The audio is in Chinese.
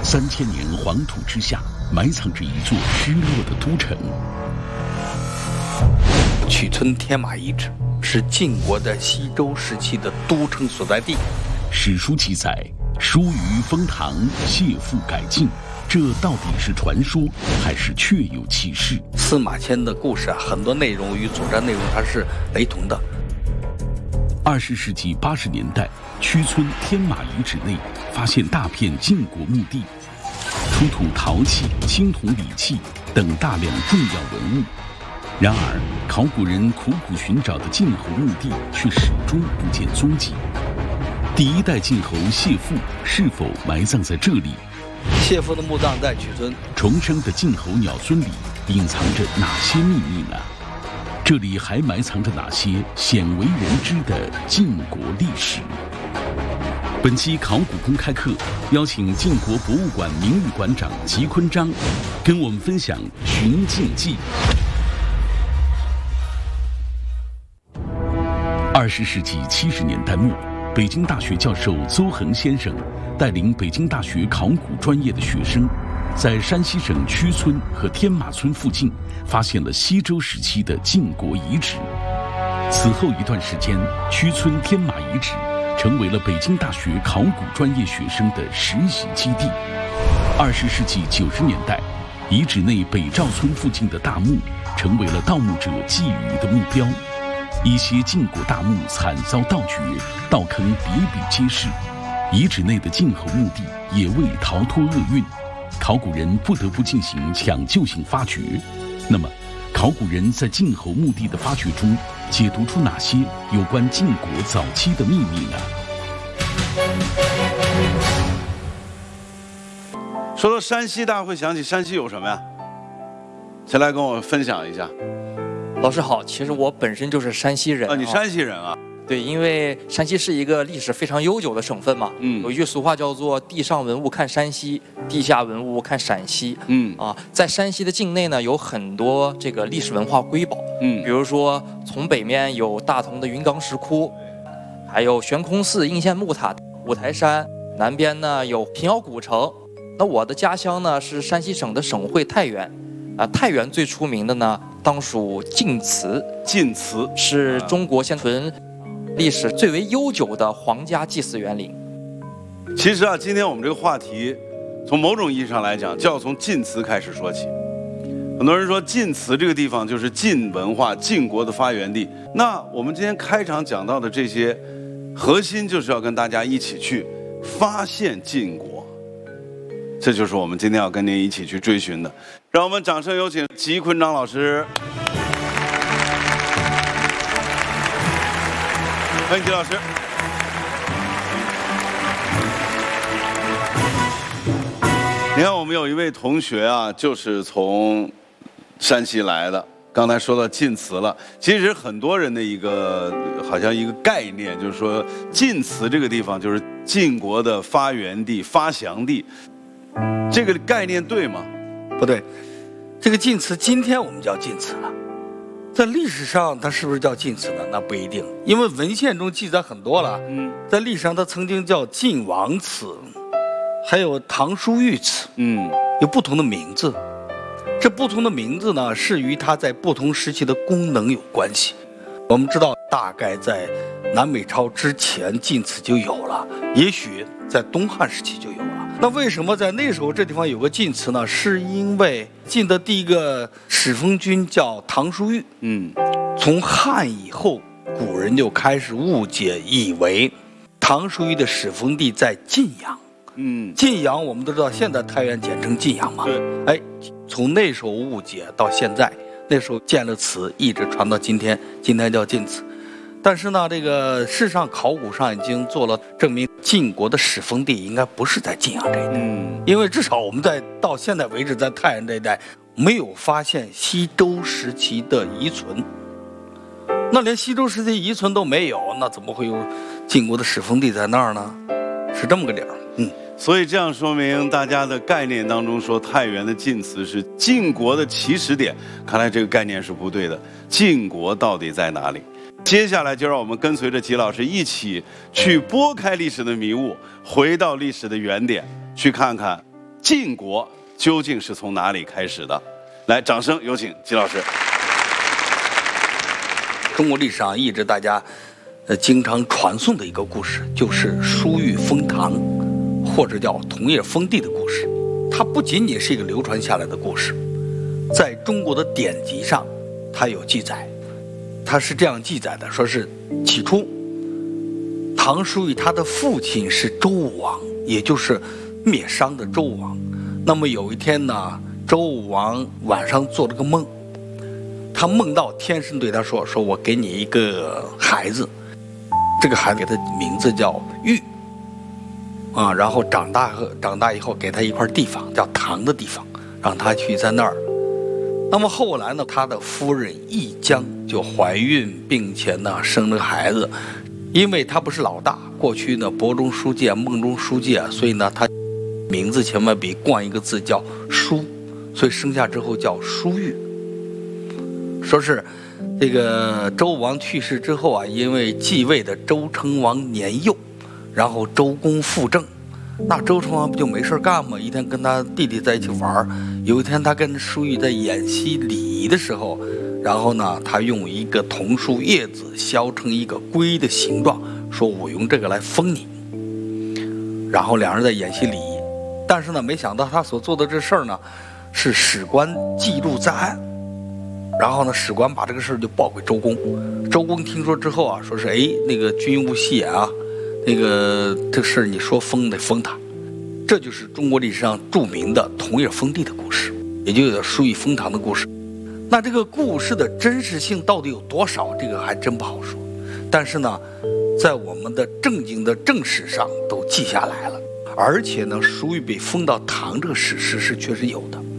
3000年黄土之下，埋藏着一座失落的都城。 曲村天马遗址是晋国在西周时期的都城所在地。 史书记载，叔虞封唐，谢父改晋，这到底是传说还是确有其事？ 司马迁的故事很多内容与《左传》内容它是雷同的。 20世纪80年代，屈村天马遗址内发现大片晋国墓地，出土陶器、青铜礼器等大量重要文物。然而，考古人苦苦寻找的晋侯墓地却始终不见踪迹。第一代晋侯谢父是否埋葬在这里？ 谢父的墓葬在曲村。 重生的晋侯鸟孙里隐藏着哪些秘密呢？这里还埋藏着哪些鲜为人知的晋国历史？本期考古公开课邀请晋国博物馆名誉馆长吉坤章，跟我们分享《寻晋记》。20世纪70年代末，北京大学教授邹恒先生带领北京大学考古专业的学生，在山西省曲村和天马村附近发现了西周时期的晋国遗址。此后一段时间，曲村天马遗址成为了北京大学考古专业学生的实习基地。20世纪90年代，遗址内北赵村附近的大墓成为了盗墓者觊觎的目标。一些晋国大墓惨遭盗掘，盗坑比比皆是，遗址内的晋侯墓地也未逃脱厄运，考古人不得不进行抢救性发掘。那么，考古人在晋侯墓地的发掘中解读出哪些有关晋国早期的秘密呢？ 说到山西，大家会想起山西有什么呀？谁来跟我分享一下？ 老师好，其实我本身就是山西人啊，你山西人啊？ 对，因为山西是一个历史非常悠久的省份嘛。有一句俗话叫做"地上文物看山西，地下文物看陕西"。在山西的境内呢，有很多这个历史文化瑰宝。比如说从北面有大同的云冈石窟，还有悬空寺、应县木塔、五台山，南边呢有平遥古城。那我的家乡呢是山西省的省会太原。太原最出名的呢，当属晋祠。 晋祠是中国现存历史最为悠久的皇家祭祀园林。 其实啊，今天我们这个话题，从某种意义上来讲，就要从晋祠开始说起。很多人说晋祠这个地方就是晋文化、晋国的发源地。那我们今天开场讲到的这些，核心就是要跟大家一起去发现晋国。这就是我们今天要跟您一起去追寻的。让我们掌声有请吉坤章老师。欢迎吉老师。你看，我们有一位同学啊，就是从山西来的。刚才说到晋祠了，其实很多人的一个好像一个概念，就是说晋祠这个地方就是晋国的发源地、发祥地。这个概念对吗？ 不对，这个晋祠今天我们叫晋祠了，在历史上它是不是叫晋祠呢？那不一定，因为文献中记载很多了。在历史上它曾经叫晋王祠，还有唐叔御祠，有不同的名字。这不同的名字呢，是与它在不同时期的功能有关系。我们知道，大概在南北朝之前，晋祠就有了，也许在东汉时期就有了。那为什么在那时候这地方有个晋祠呢？是因为晋的第一个始封君叫唐叔御。从汉以后，古人就开始误解，以为唐叔御的始封地在晋阳。晋阳我们都知道，现在太原简称晋阳嘛。对。从那时候误解到现在，那时候建了祠，一直传到今天，今天叫晋祠。但是呢，这个事实上考古上已经做了证明，晋国的始封地应该不是在晋阳这一带，因为至少我们到现在为止，在太原这一带没有发现西周时期的遗存。那连西周时期遗存都没有，那怎么会有晋国的始封地在那儿呢？是这么个理儿。 所以这样说明大家的概念当中说太原的晋祠是晋国的起始点，看来这个概念是不对的。晋国到底在哪里？接下来就让我们跟随着吉老师一起去拨开历史的迷雾，回到历史的原点，去看看晋国究竟是从哪里开始的？来，掌声有请季老师。 中国历史上一直大家经常传颂的一个故事，就是叔虞封唐，或者叫同叶封地的故事。它不仅仅是一个流传下来的故事，在中国的典籍上它有记载。它是这样记载的，说是起初唐叔虞他的父亲是周武王，也就是灭商的周武王。那么有一天呢，周武王晚上做了个梦，他梦到天神对他说我给你一个孩子，这个孩子给他名字叫玉啊，然后长大以后给他一块地方叫唐的地方，让他去在那儿。那么后来呢，他的夫人易姜就怀孕，并且呢生了个孩子。因为他不是老大，过去呢帛中书记梦中书记，所以呢他名字前面比冠一个字叫叔，所以生下之后叫叔虞。说是这个周武王去世之后啊，因为继位的周成王年幼，然后周公复政，那周成王不就没事干吗？一天跟他弟弟在一起玩，有一天他跟叔虞在演习礼仪的时候，然后呢他用一个桐树叶子削成一个龟的形状，说我用这个来封你。然后两人在演习礼仪，但是呢没想到他所做的这事儿呢是史官记录在案。然后呢，史官把这个事儿就报给周公。周公听说之后啊，说是那个君无戏言啊，那个这事儿你说封得封他。这就是中国历史上著名的同叶封地的故事，也就有叔虞封唐的故事。那这个故事的真实性到底有多少，这个还真不好说。但是呢，在我们的正经的正史上都记下来了，而且呢，叔虞被封到唐这个史实是确实有的。